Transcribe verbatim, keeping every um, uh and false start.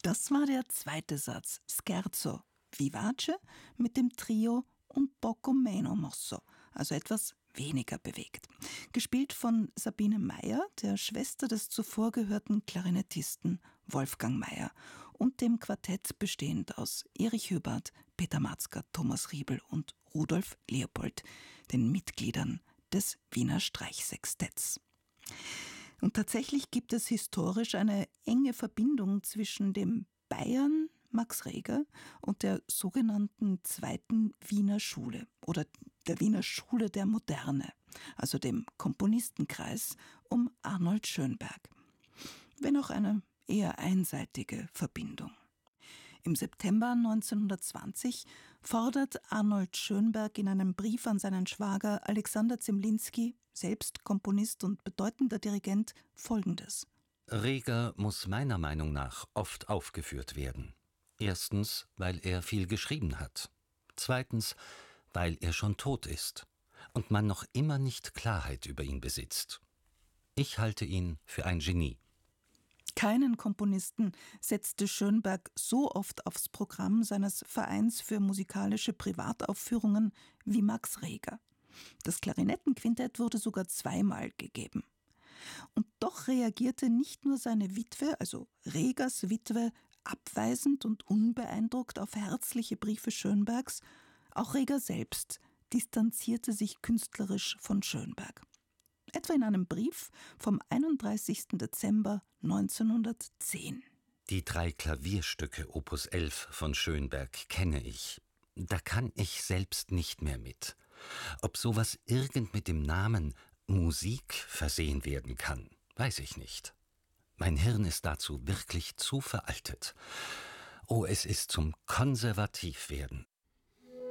Das war der zweite Satz, Scherzo vivace, mit dem Trio Un poco meno mosso, also etwas weniger bewegt. Gespielt von Sabine Meyer, der Schwester des zuvor gehörten Klarinettisten Wolfgang Meyer, und dem Quartett bestehend aus Erich Hübert, Peter Matzka, Thomas Riebel und Rudolf Leopold, den Mitgliedern des Wiener Streichsextetts. Und tatsächlich gibt es historisch eine enge Verbindung zwischen dem Bayern Max Reger und der sogenannten Zweiten Wiener Schule oder der Wiener Schule der Moderne, also dem Komponistenkreis um Arnold Schönberg. Wenn auch eine eher einseitige Verbindung. Im September neunzehnhundertzwanzig fordert Arnold Schönberg in einem Brief an seinen Schwager Alexander Zemlinsky, selbst Komponist und bedeutender Dirigent, Folgendes: Reger muss meiner Meinung nach oft aufgeführt werden. Erstens, weil er viel geschrieben hat. Zweitens, weil er schon tot ist und man noch immer nicht Klarheit über ihn besitzt. Ich halte ihn für ein Genie. Keinen Komponisten setzte Schönberg so oft aufs Programm seines Vereins für musikalische Privataufführungen wie Max Reger. Das Klarinettenquintett wurde sogar zweimal gegeben. Und doch reagierte nicht nur seine Witwe, also Regers Witwe, abweisend und unbeeindruckt auf herzliche Briefe Schönbergs, auch Reger selbst distanzierte sich künstlerisch von Schönberg. Etwa in einem Brief vom einunddreißigsten Dezember neunzehnhundertzehn. Die drei Klavierstücke Opus elf von Schönberg kenne ich. Da kann ich selbst nicht mehr mit. Ob sowas irgend mit dem Namen Musik versehen werden kann, weiß ich nicht. Mein Hirn ist dazu wirklich zu veraltet. Oh, es ist zum Konservativwerden.